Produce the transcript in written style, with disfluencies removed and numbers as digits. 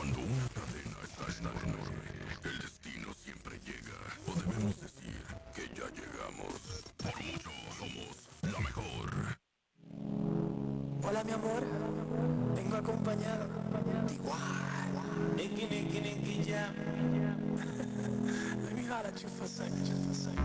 Cuando una cadena está enorme, el destino siempre llega. O debemos decir que ya llegamos. Por mucho somos la mejor. Hola mi amor, vengo acompañado. Igual. Nicky, Nicky, Nicky, Jam. Let me holler at you for a second, just for a second.